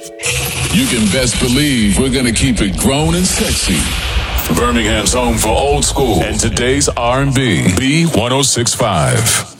You can best believe we're gonna keep it grown and sexy. Birmingham's home for old school and today's R&B. B1065.